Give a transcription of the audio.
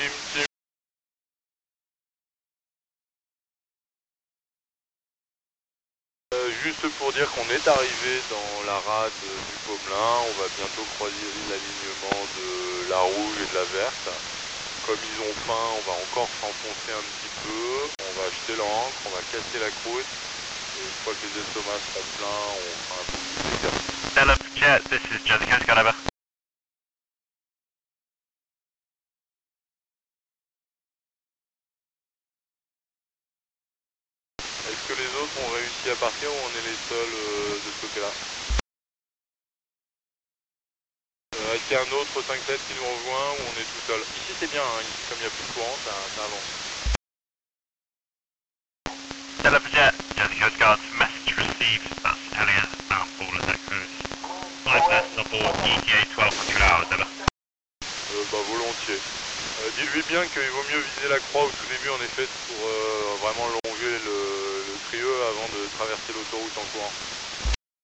team. Juste pour dire qu'on est arrivé dans la rade du Pomelin, on va bientôt croiser l'alignement de la rouge et de la verte. Comme ils ont faim, on va encore s'enfoncer un petit peu, on va jeter l'ancre, on va casser la croûte, et une fois que les estomacs seront pleins, on fera un petit exercice. Stellar Jet, this is Johnny Coast, got over. Est-ce que les autres ont réussi à partir ou on est les seuls de ce côté-là? Est-ce qu'il y a un autre 5-7 qui nous rejoint ou on est tout seul? Ici c'est bien, hein. Ici comme il n'y a plus de courant, ça avance. Stellar Jet, Johnny Coast Guard, message received, that's Elliot, Mount Paul at that cruise. 5 persons on board, ETA 1200 hours, over. Volontiers. Dis-lui bien qu'il vaut mieux viser la croix au tout début en effet pour vraiment longer le trieux avant de traverser l'autoroute en courant.